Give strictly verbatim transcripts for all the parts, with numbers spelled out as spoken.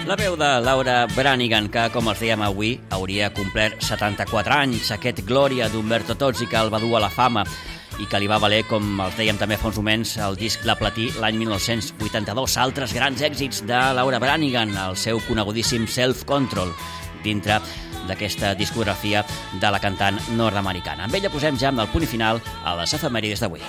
La veu de Laura Branigan, que, com els dèiem avui, hauria complert setanta-quatre anys, aquest Glòria d'Umberto Tozzi que el va dur a la fama i que li va valer, com els dèiem també fa uns moments, el disc de platí l'any mil nou-cents vuitanta-dos. Altres grans èxits de Laura Branigan, el seu conegudíssim Self Control, dintre d'aquesta discografia de la cantant nord-americana. Amb ella posem ja amb el punt i final a les efemèrides d'avui.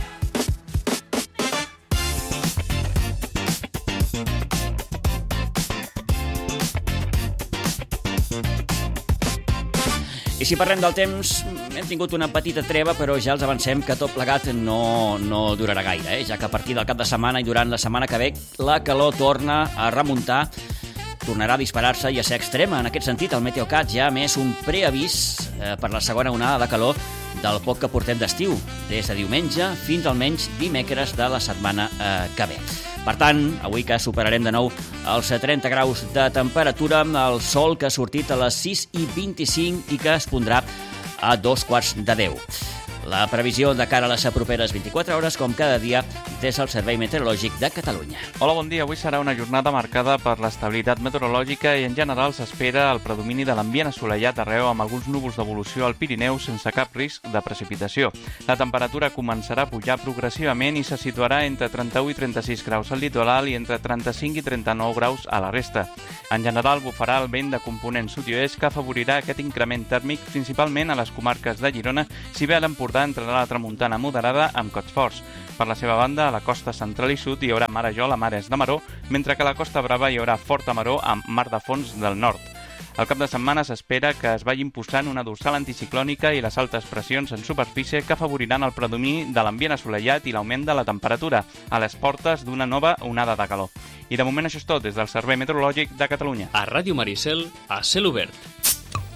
I si parlem del temps, hem tingut una petita treva, però ja els avancem que tot plegat no, no durarà gaire, eh? Ja que a partir del cap de setmana i durant la setmana que ve la calor torna a remuntar, tornarà a disparar-se i a ser extrema. En aquest sentit, el Meteocat ja ha emès un preavís eh, per la segona onada de calor del poc que portem d'estiu, des de diumenge fins almenys dimecres de la setmana eh, que ve. Per tant, avui que superarem de nou els trenta graus de temperatura, el sol que ha sortit a les sis i vint-i-cinc i que es pondrà a dos quarts de deu. La previsió de cara a les properes vint-i-quatre hores, com cada dia, des del Servei Meteorològic de Catalunya. Hola, bon dia. Avui serà una jornada marcada per l'estabilitat meteorològica i en general s'espera el predomini de l'ambient assolellat arreu amb alguns núvols d'evolució al Pirineu sense cap risc de precipitació. La temperatura començarà a pujar progressivament i se situarà entre trenta-u i trenta-sis graus al litoral i entre trenta-cinc i trenta-nou graus a la resta. En general, bufarà el vent de component sud-oest que afavorirà aquest increment tèrmic principalment a les comarques de Girona, si bé a l'Empordà entrarà la tramuntana moderada amb cots forts. Per la seva banda, a la costa central i sud hi haurà marejol a mares de maror, mentre que a la costa brava hi haurà forta maror amb mar de fons del nord. Al cap de setmana s'espera que es vagi imposant una dorsal anticiclònica i les altes pressions en superfície que afavoriran el predomini de l'ambient assolellat i l'augment de la temperatura a les portes d'una nova onada de calor. I de moment això és tot des del Servei Meteorològic de Catalunya. A Ràdio Maricel, a cel obert.